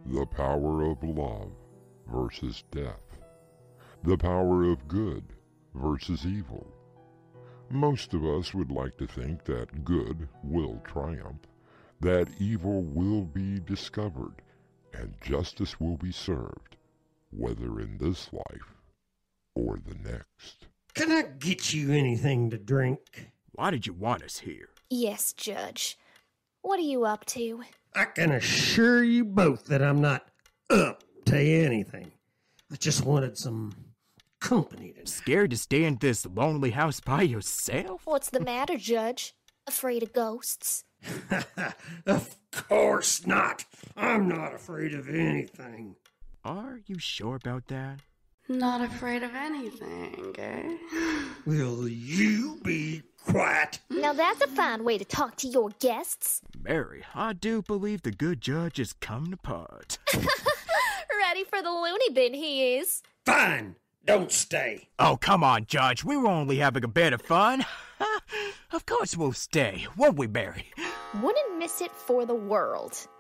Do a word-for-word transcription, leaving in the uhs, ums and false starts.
The power of love versus death. The power of good versus evil. Most of us would like to think that good will triumph, that evil will be discovered, and justice will be served, whether in this life or the next. Can I get you anything to drink? Why did you want us here? Yes, Judge. What are you up to? I can assure you both that I'm not up to anything. I just wanted some company tonight. Scared to stay in this lonely house by yourself? What's the matter, Judge? Afraid of ghosts? Of course not. I'm not afraid of anything. Are you sure about that? Not afraid of anything, eh? Will you be quiet? Now that's a fine way to talk to your guests. Mary, I do believe the good judge is coming apart. Ready for the loony bin he is. Fine. Don't stay. Oh, come on, Judge. We were only having a bit of fun. Of course we'll stay, won't we, Mary? Wouldn't miss it for the world.